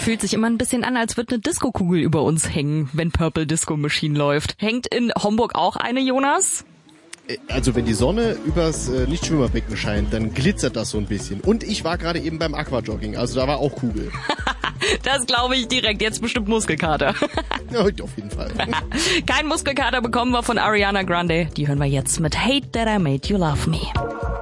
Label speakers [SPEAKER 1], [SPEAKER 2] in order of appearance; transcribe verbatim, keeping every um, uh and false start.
[SPEAKER 1] Fühlt sich immer ein bisschen an, als würde eine Disco-Kugel über uns hängen, wenn Purple Disco Machine läuft. Hängt in Homburg auch eine, Jonas?
[SPEAKER 2] Also wenn die Sonne übers äh, Lichtschwimmerbecken scheint, dann glitzert das so ein bisschen. Und ich war gerade eben beim Aquajogging, also da war auch Kugel.
[SPEAKER 1] Das glaube ich direkt. Jetzt bestimmt Muskelkater.
[SPEAKER 2] Ja, auf jeden Fall.
[SPEAKER 1] Kein Muskelkater bekommen wir von Ariana Grande. Die hören wir jetzt mit Hate That I Made You Love Me.